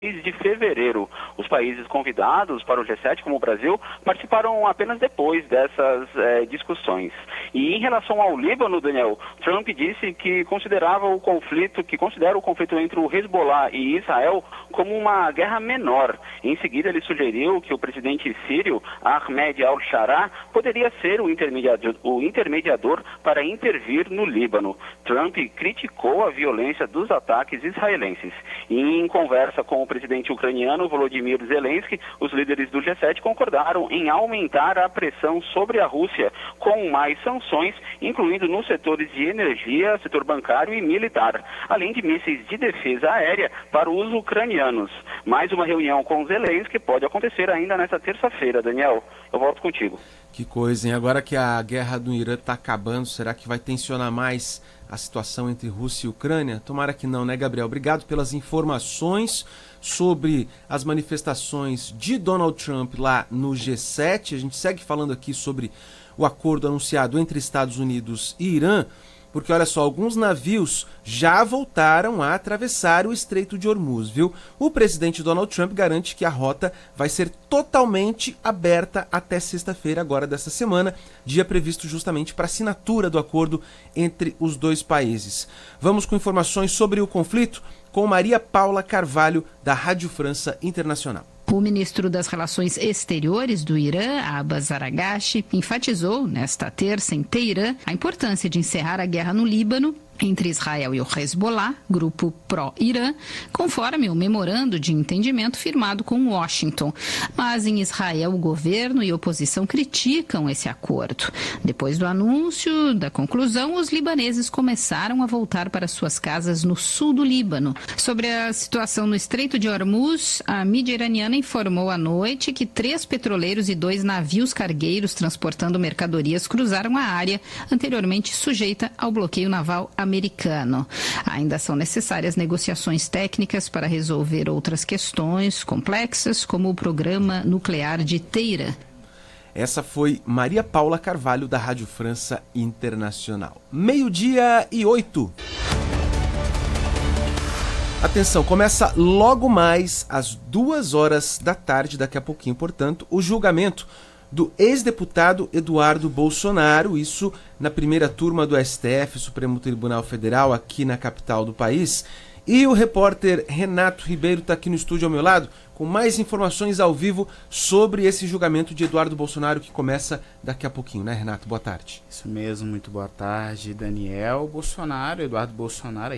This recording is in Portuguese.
de fevereiro. Os países convidados para o G7, como o Brasil, participaram apenas depois dessas discussões. E em relação ao Líbano, Daniel, Trump disse que considera o conflito entre o Hezbollah e Israel como uma guerra menor. Em seguida, ele sugeriu que o presidente sírio, Ahmed al-Sharaa, poderia ser o intermediador para intervir no Líbano. Trump criticou a violência dos ataques israelenses. E em conversa com o presidente ucraniano Volodymyr Zelensky, os líderes do G7 concordaram em aumentar a pressão sobre a Rússia com mais sanções, incluindo nos setores de energia, setor bancário e militar, além de mísseis de defesa aérea para os ucranianos. Mais uma reunião com Zelensky pode acontecer ainda nesta terça-feira. Daniel, eu volto contigo. Que coisa, hein? Agora que a guerra do Irã está acabando, será que vai tensionar mais a situação entre Rússia e Ucrânia? Tomara que não, né, Gabriel? Obrigado pelas informações sobre as manifestações de Donald Trump lá no G7. A gente segue falando aqui sobre o acordo anunciado entre Estados Unidos e Irã, porque olha só, alguns navios já voltaram a atravessar o Estreito de Hormuz, viu? O presidente Donald Trump garante que a rota vai ser totalmente aberta até sexta-feira agora dessa semana, dia previsto justamente para assinatura do acordo entre os dois países. Vamos com informações sobre o conflito com Maria Paula Carvalho, da Rádio França Internacional. O ministro das Relações Exteriores do Irã, Abbas Araghchi, enfatizou nesta terça em Teherã a importância de encerrar a guerra no Líbano entre Israel e o Hezbollah, grupo pró-Irã, conforme o memorando de entendimento firmado com Washington. Mas em Israel, o governo e a oposição criticam esse acordo. Depois do anúncio da conclusão, os libaneses começaram a voltar para suas casas no sul do Líbano. Sobre a situação no Estreito de Hormuz, a mídia iraniana informou à noite que 3 petroleiros e 2 navios cargueiros transportando mercadorias cruzaram a área anteriormente sujeita ao bloqueio naval americano. Ainda são necessárias negociações técnicas para resolver outras questões complexas, como o programa nuclear de Teherã. Essa foi Maria Paula Carvalho, da Rádio França Internacional. 12:08. Atenção, começa logo mais às 2h daqui a pouquinho, portanto, o julgamento do ex-deputado Eduardo Bolsonaro, isso na primeira turma do STF, Supremo Tribunal Federal, aqui na capital do país. E o repórter Renato Ribeiro está aqui no estúdio ao meu lado com mais informações ao vivo sobre esse julgamento de Eduardo Bolsonaro que começa daqui a pouquinho, né, Renato? Boa tarde. Isso mesmo, muito boa tarde, Daniel. Eduardo Bolsonaro